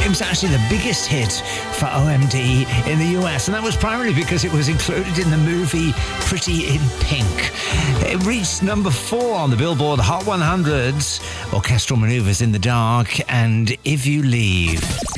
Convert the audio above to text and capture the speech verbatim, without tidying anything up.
It was actually the biggest hit for O M D in the U S, and that was primarily because it was included in the movie Pretty in Pink. It reached number four on the Billboard Hot one hundred, Orchestral Maneuvers in the Dark, and If You Leave.